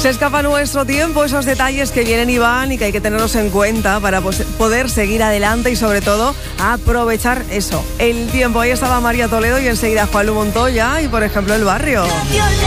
Se escapa nuestro tiempo, esos detalles que vienen y van y que hay que tenerlos en cuenta para poder seguir adelante y sobre todo aprovechar eso, el tiempo. Ahí estaba María Toledo y enseguida Juan Lu Montoya y por ejemplo El Barrio.